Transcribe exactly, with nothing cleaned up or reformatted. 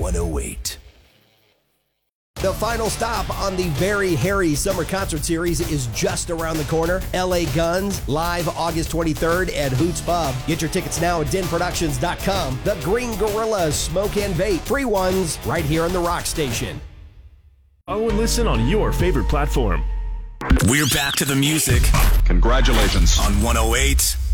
one oh eight. The final stop on the very hairy summer concert series is just around the corner. L A Guns, live August twenty-third at Hoots Pub. Get your tickets now at den productions dot com. The Green Gorilla Smoke and Vape. Free ones right here on the Rock Station. Oh, and listen on your favorite platform. We're back to the music. Congratulations. On one oh eight